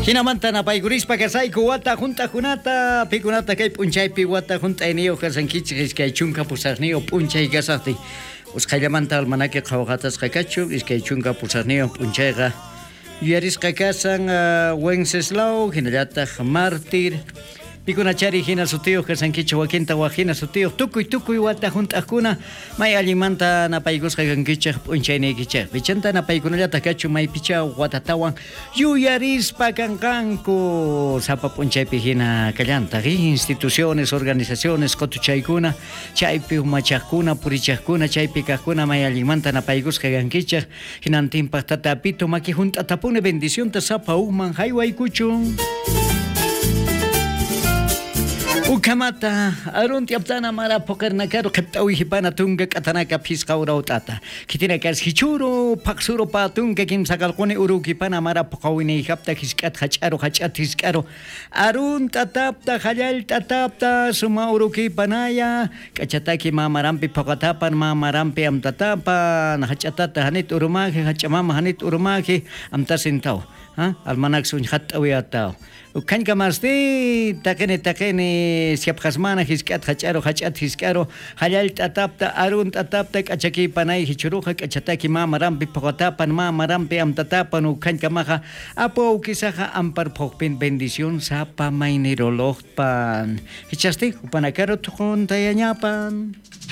Hinamanta napaykurispa kasayku wata junta junata pikunata kay p'unchaypi wata junta eneo kasankichis kay chunka pusarnio p'unchay kasaqti usqayllamanta almanaki qhawqatasqa kachu iskay chunka pusarnio p'unchayqa yuyarisqa kasan Wenceslao hinallataq mártir pikunachari hina sutiyuq kasankichu wakinta wajina sutiyuq tukuy wata junt'aqkuna may allimanta napaykusqa kankichaq p'unchayniykichaq pichanta napaykunallata kachu maypicha watatawan yuyarispa kanqanku sapa p'unchaypi hina kallanta instituciones organizaciones qotuchaykuna chaypi umachaqkuna purichaqkuna chaypi kaqkuna may allimanta napaykusqa kankichaq hinantinpaq tatapito maki junt'atapuni bendicionta sapa uman haywaykuchun Ukamata arunti aptana mara pokarnakaro qiptawi hipana tunga katanaka pisqawra utata kitinakas hichuro paksuro patunga kimsakalquni urukipana mara poqawini hapta hisqat hach'aro hisk'aro arun tatapta hallal tatapta suma urukipanaya k'achataki mamarampi poqatapan mamarampi amtatapan hach'atata hanit urumaki hach'amama hanit urumaki amta sintaw almanak sun hat'awi ataw kanka masti takene siapqasmana hisqat hach'aro hisk'aro hallal tatapta arun tatapta k'achaki panay hichuruqa k'achataki mamarampi poqatapan mamarampi amtatapan kanka maja apo kisaqa ampar poqpin bendición sapa mayniroloqpan hichasti upanakaro tuquntayañapan